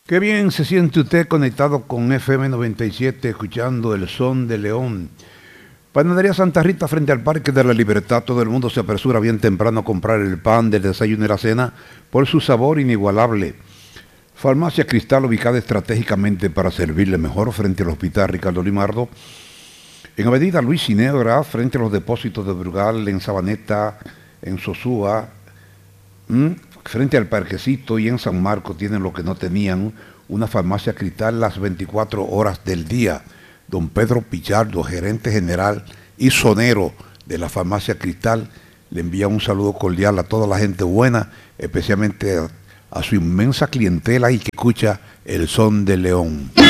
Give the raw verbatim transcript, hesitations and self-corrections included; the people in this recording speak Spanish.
Qué bien se siente usted conectado con F M noventa y siete, escuchando el son de León. Panadería Santa Rita frente al Parque de la Libertad. Todo el mundo se apresura bien temprano a comprar el pan del desayuno y la cena por su sabor inigualable. Farmacia Cristal, ubicada estratégicamente para servirle mejor frente al Hospital Ricardo Limardo. En Avenida Luis Ginebra, frente a los depósitos de Brugal, en Sabaneta, en Sosúa, ¿m? frente al Parquecito y en San Marcos tienen lo que no tenían, una farmacia Cristal las veinticuatro horas del día. Don Pedro Pichardo, gerente general y sonero de la farmacia Cristal, le envía un saludo cordial a toda la gente buena, especialmente a, a su inmensa clientela y que escucha el son de León.